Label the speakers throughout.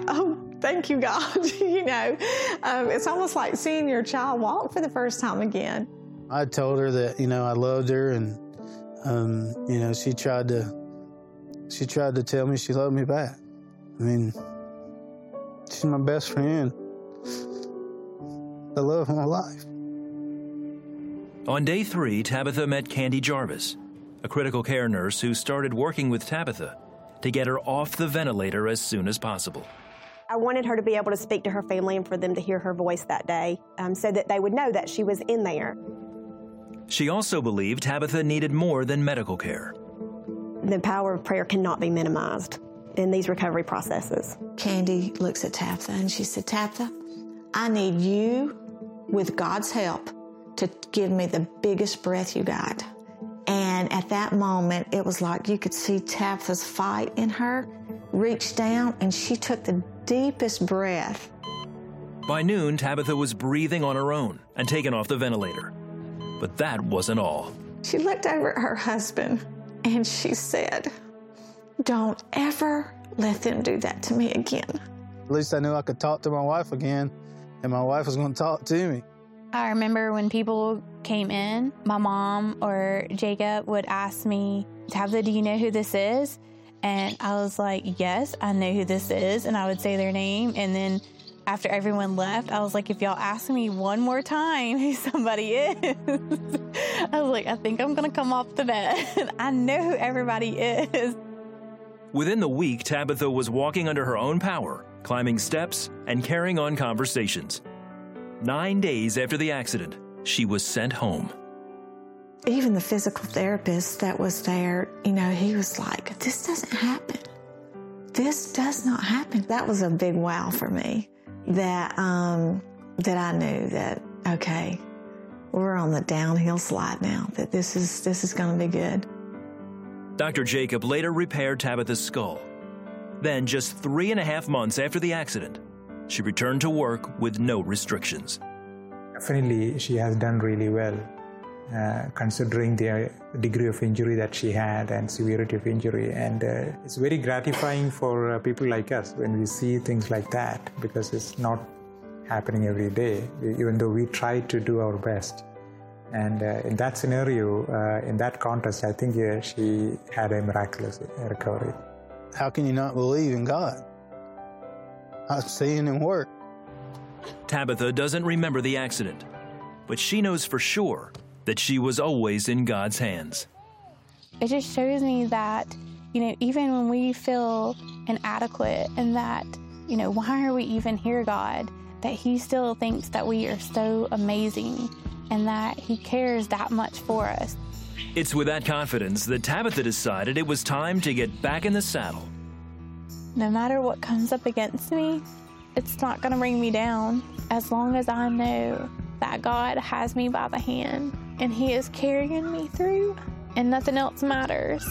Speaker 1: oh, thank you, God. It's almost like seeing your child walk for the first time again.
Speaker 2: I told her that, I loved her, and, she tried to tell me she loved me back. I mean, she's my best friend. The love of my life.
Speaker 3: On day 3, Tabitha met Candy Jarvis, a critical care nurse who started working with Tabitha to get her off the ventilator as soon as possible.
Speaker 4: I wanted her to be able to speak to her family and for them to hear her voice that day so that they would know that she was in there.
Speaker 3: She also believed Tabitha needed more than medical care.
Speaker 4: The power of prayer cannot be minimized in these recovery processes.
Speaker 1: Candy looks at Tabitha and she said, Tabitha, I need you, with God's help, to give me the biggest breath you got. And at that moment, it was like you could see Tabitha's fight in her reach down, and she took the deepest breath.
Speaker 3: By noon, Tabitha was breathing on her own and taken off the ventilator. But that wasn't all.
Speaker 1: She looked over at her husband and she said, don't ever let them do that to me again.
Speaker 2: At least I knew I could talk to my wife again, and my wife was going to talk to me.
Speaker 5: I remember when people came in, my mom or Jacob would ask me, Tabitha, do you know who this is? And I was like, yes, I know who this is. And I would say their name. And then after everyone left, I was like, if y'all ask me one more time who somebody is, I was like, I think I'm going to come off the bed. I know who everybody is.
Speaker 3: Within the week, Tabitha was walking under her own power, climbing steps, and carrying on conversations. 9 days after the accident, she was sent home.
Speaker 1: Even the physical therapist that was there, he was like, this doesn't happen. This does not happen. That was a big wow for me, that I knew that, okay, we're on the downhill slide now, that this is going to be good.
Speaker 3: Dr. Jacob later repaired Tabitha's skull. Then, just 3.5 months after the accident, she returned to work with no restrictions.
Speaker 6: Definitely, she has done really well, considering the degree of injury that she had and severity of injury. And it's very gratifying for people like us when we see things like that, because it's not happening every day, even though we try to do our best. And in that scenario, in that context, I think she had a miraculous recovery.
Speaker 2: How can you not believe in God? I've seen him work.
Speaker 3: Tabitha doesn't remember the accident, but she knows for sure that she was always in God's hands.
Speaker 5: It just shows me that, even when we feel inadequate and that, why are we even here, God? That he still thinks that we are so amazing and that he cares that much for us.
Speaker 3: It's with that confidence that Tabitha decided it was time to get back in the saddle.
Speaker 5: No matter what comes up against me, it's not going to bring me down as long as I know that God has me by the hand and he is carrying me through and nothing else matters.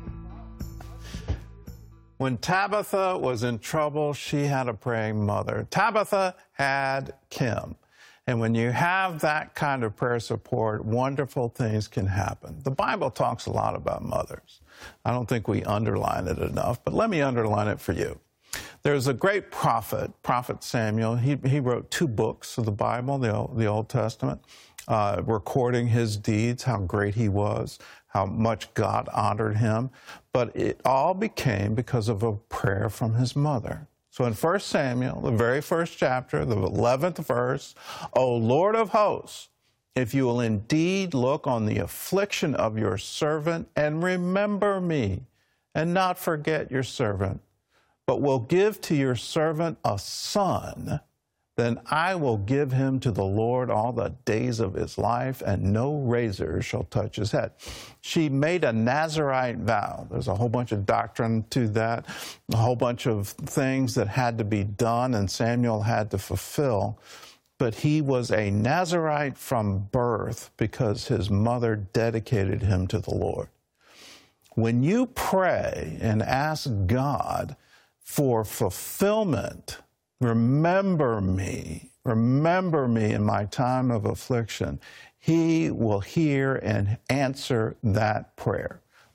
Speaker 7: When Tabitha was in trouble, she had a praying mother. Tabitha had Kim. And when you have that kind of prayer support, wonderful things can happen. The Bible talks a lot about mothers. I don't think we underline it enough, but let me underline it for you. There's a great prophet, Prophet Samuel. He wrote 2 books of the Bible, the Old Testament, recording his deeds, how great he was, how much God honored him. But it all became because of a prayer from his mother. So in 1 Samuel, the very first chapter, the 11th verse, O Lord of hosts, if you will indeed look on the affliction of your servant and remember me and not forget your servant, but will give to your servant a son, then I will give him to the Lord all the days of his life, and no razor shall touch his head. She made a Nazirite vow. There's a whole bunch of doctrine to that, a whole bunch of things that had to be done and Samuel had to fulfill. But he was a Nazirite from birth because his mother dedicated him to the Lord. When you pray and ask God for fulfillment, remember me in my time of affliction, he will hear and answer that prayer.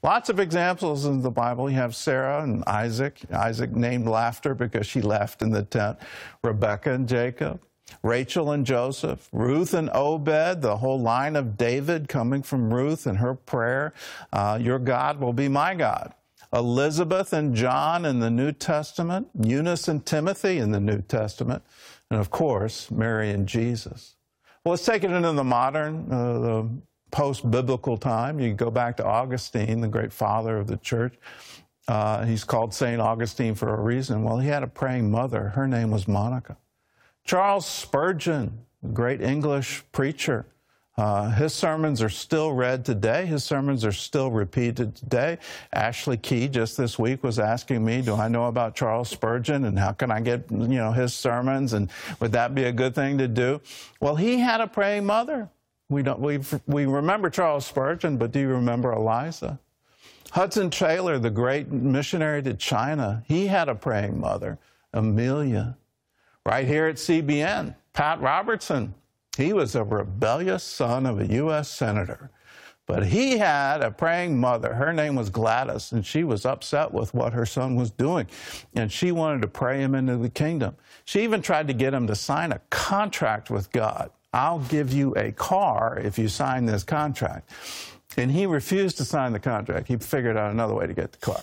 Speaker 7: Lots of examples in the Bible. You have Sarah and Isaac. Isaac named laughter because she laughed in the tent. Rebekah and Jacob. Rachel and Joseph. Ruth and Obed, the whole line of David coming from Ruth and her prayer. Your God will be my God. Elizabeth and John in the New Testament. Eunice and Timothy in the New Testament. And of course, Mary and Jesus. Well, let's take it into the modern, the post-biblical time. You can go back to Augustine, the great father of the church. He's called St. Augustine for a reason. Well, he had a praying mother. Her name was Monica. Charles Spurgeon, great English preacher. His sermons are still read today. His sermons are still repeated today. Ashley Key just this week was asking me, do I know about Charles Spurgeon and how can I get, his sermons, and would that be a good thing to do? Well, he had a praying mother. We remember Charles Spurgeon, but do you remember Eliza? Hudson Taylor, the great missionary to China, he had a praying mother, Amelia. Right here at CBN, Pat Robertson, he was a rebellious son of a U.S. senator, but he had a praying mother. Her name was Gladys, and she was upset with what her son was doing, and she wanted to pray him into the kingdom. She even tried to get him to sign a contract with God. I'll give you a car if you sign this contract. And he refused to sign the contract. He figured out another way to get the car.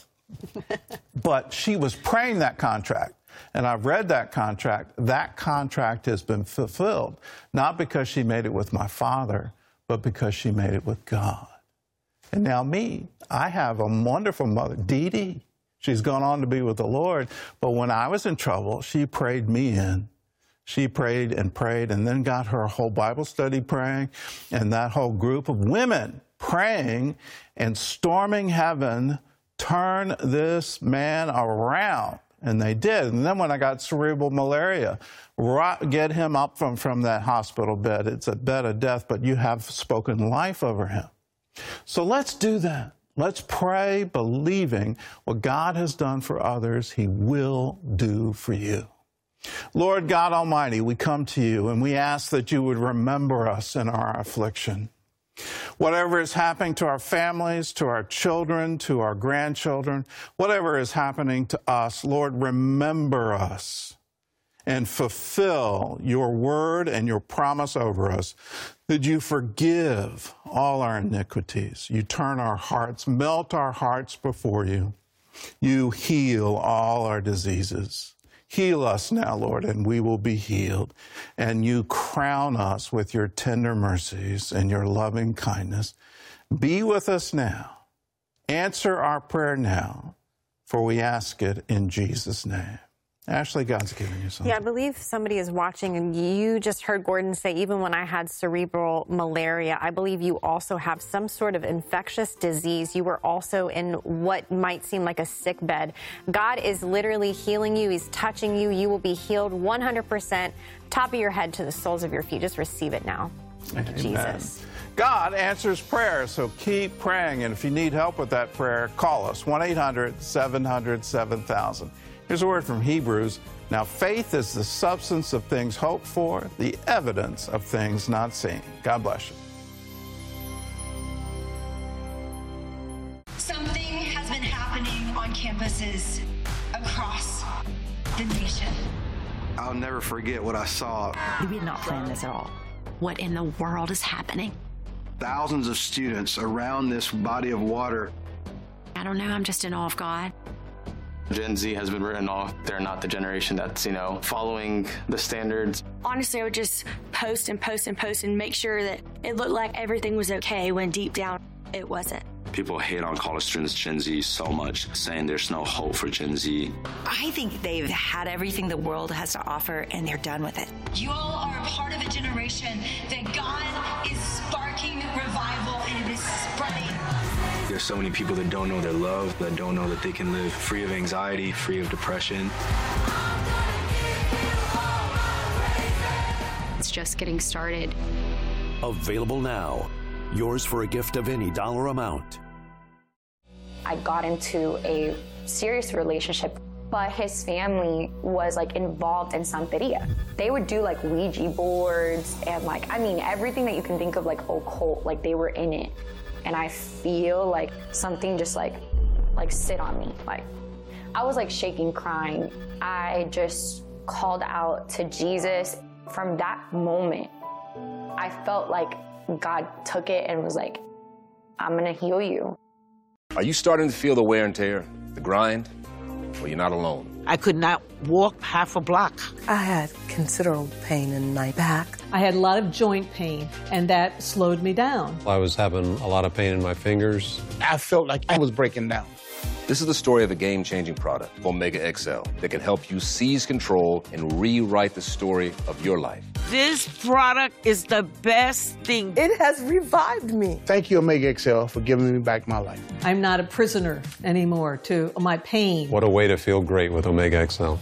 Speaker 7: But she was praying that contract. And I've read that contract. That contract has been fulfilled, not because she made it with my father, but because she made it with God. And now me, I have a wonderful mother, Dee Dee. She's gone on to be with the Lord. But when I was in trouble, she prayed me in. She prayed, and then got her whole Bible study praying, and that whole group of women praying and storming heaven, turn this man around. And they did. And then when I got cerebral malaria, get him up from that hospital bed. It's a bed of death, but you have spoken life over him. So let's do that. Let's pray believing what God has done for others, He will do for you. Lord God Almighty, we come to you and we ask that you would remember us in our affliction. Whatever is happening to our families, to our children, to our grandchildren, whatever is happening to us, Lord, remember us and fulfill your word and your promise over us, that you forgive all our iniquities. You turn our hearts, melt our hearts before you. You heal all our diseases. Heal us now, Lord, and we will be healed. And you crown us with your tender mercies and your loving kindness. Be with us now. Answer our prayer now, for we ask it in Jesus' name. Ashley, God's given you something.
Speaker 8: Yeah, I believe somebody is watching, and you just heard Gordon say, even when I had cerebral malaria, I believe you also have some sort of infectious disease. You were also in what might seem like a sick bed. God is literally healing you. He's touching you. You will be healed 100%, top of your head to the soles of your feet. Just receive it now. Thank you, Jesus.
Speaker 7: God answers prayer, so keep praying. And if you need help with that prayer, call us, 1-800-700-7000. Here's a word from Hebrews. Now, faith is the substance of things hoped for, the evidence of things not seen. God bless you.
Speaker 9: Something has been happening on campuses across the nation.
Speaker 10: I'll never forget what I saw.
Speaker 11: We did not plan this at all. What in the world is happening?
Speaker 10: Thousands of students around this body of water.
Speaker 11: I don't know. I'm just in awe of God.
Speaker 12: Gen Z has been written off. They're not the generation that's, following the standards.
Speaker 13: Honestly, I would just post and post and post and make sure that it looked like everything was okay when deep down it wasn't.
Speaker 14: People hate on college students, Gen Z, so much, saying there's no hope for Gen Z.
Speaker 15: I think they've had everything the world has to offer, and they're done with it.
Speaker 9: You all are a part of a generation that God is sparking revival, and it is spreading.
Speaker 16: There's so many people that don't know their love, that don't know that they can live free of anxiety, free of depression.
Speaker 17: It's just getting started.
Speaker 18: Available now. Yours for a gift of any dollar amount.
Speaker 19: I got into a serious relationship, but his family was involved in Santeria. They would do Ouija boards and everything that you can think of occult, they were in it. and I feel like something just like sit on me. Like I was like shaking, crying. I just called out to Jesus. From that moment, I felt like God took it and was like, I'm gonna heal you.
Speaker 20: Are you starting to feel the wear and tear, the grind? Well, you're not alone.
Speaker 21: I could not walk half a block.
Speaker 22: I had considerable pain in my back.
Speaker 23: I had a lot of joint pain, and that slowed me down.
Speaker 24: I was having a lot of pain in my fingers.
Speaker 25: I felt like I was breaking down.
Speaker 20: This is the story of a game-changing product, Omega XL, that can help you seize control and rewrite the story of your life.
Speaker 21: This product is the best thing.
Speaker 22: It has revived me.
Speaker 25: Thank you, Omega XL, for giving me back my life.
Speaker 23: I'm not a prisoner anymore to my pain.
Speaker 24: What a way to feel great with Omega XL.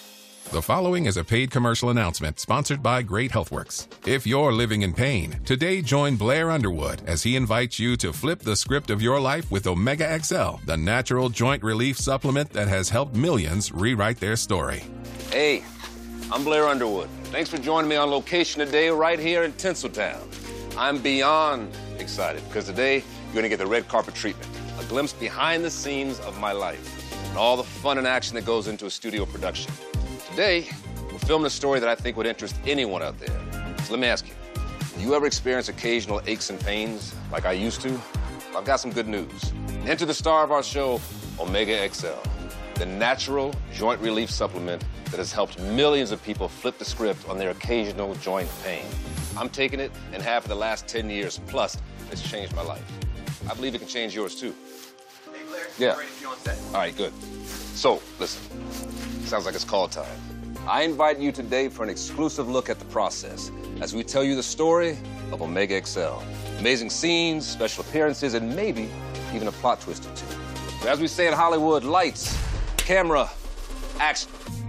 Speaker 26: The following is a paid commercial announcement sponsored by Great Healthworks. If you're living in pain, today join Blair Underwood as he invites you to flip the script of your life with Omega XL, the natural joint relief supplement that has helped millions rewrite their story.
Speaker 20: Hey, I'm Blair Underwood. Thanks for joining me on location today right here in Tinseltown. I'm beyond excited because today you're going to get the red carpet treatment, a glimpse behind the scenes of my life, and all the fun and action that goes into a studio production. Today, we're filming a story that I think would interest anyone out there. So let me ask you, do you ever experience occasional aches and pains like I used to? I've got some good news. Enter the star of our show, Omega XL, the natural joint relief supplement that has helped millions of people flip the script on their occasional joint pain. I'm taking it and have for the last 10 years, plus it's changed my life. I believe it can change yours too.
Speaker 12: Hey Blair,
Speaker 20: yeah.
Speaker 12: I'm ready for you on set.
Speaker 20: All right, good. So, listen. Sounds like it's call time. I invite you today for an exclusive look at the process as we tell you the story of Omega XL. Amazing scenes, special appearances, and maybe even a plot twist or two. As we say in Hollywood, lights, camera, action.